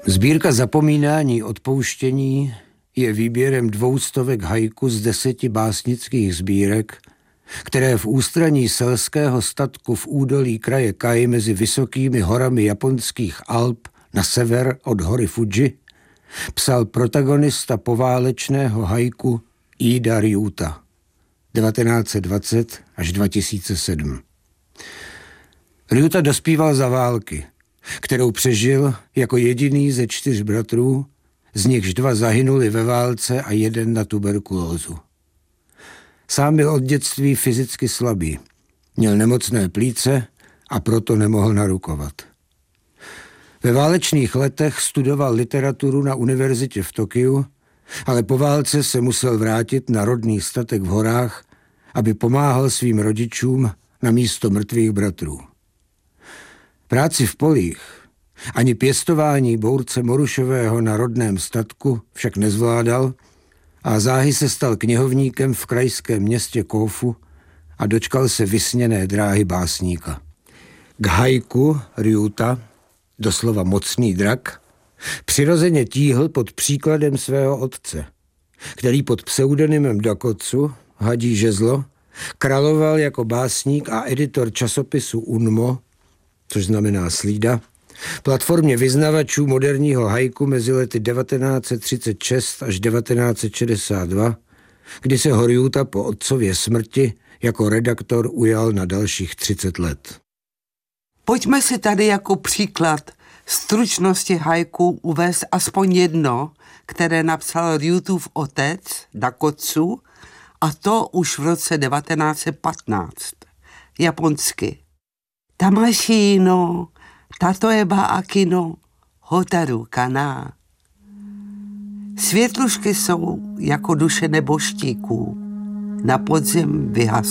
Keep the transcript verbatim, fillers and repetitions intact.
Sbírka Zapomínání odpouštění je výběrem dvoustovek haiku z deseti básnických sbírek, které v ústraní selského statku v údolí kraje Kai mezi vysokými horami japonských Alp na sever od hory Fuji psal protagonista poválečného haiku Ida Ryuta devatenáct set dvacet až dva tisíce sedm. Ryuta dospíval za války, kterou přežil jako jediný ze čtyř bratrů, z nichž dva zahynuli ve válce a jeden na tuberkulózu. Sám byl od dětství fyzicky slabý, měl nemocné plíce a proto nemohl narukovat. Ve válečných letech studoval literaturu na univerzitě v Tokiu, ale po válce se musel vrátit na rodný statek v horách, aby pomáhal svým rodičům na místo mrtvých bratrů. Práci v polích ani pěstování bource morušového na rodném statku však nezvládal a záhy se stal knihovníkem v krajském městě Kófu a dočkal se vysněné dráhy básníka. K haiku Ryuta, doslova mocný drak, přirozeně tíhl pod příkladem svého otce, který pod pseudonymem Dakotsu, hadí žezlo, královal jako básník a editor časopisu Unmo, což znamená slída, platformě vyznavačů moderního haiku mezi lety devatenáct set třicet šest až devatenáct set šedesát dva, kdy se ho Ryuta po otcově smrti jako redaktor ujal na dalších třicet let. Pojďme si tady jako příklad stručnosti haiku uvést aspoň jedno, které napsal Ryutův otec Dakotsu, a to už v roce devatenáct set patnáct. Japonsky. Tamashi no tatoeba aki no hotaru kana. Světlušky jsou jako duše neboštíků. Na podzim vyhasnou.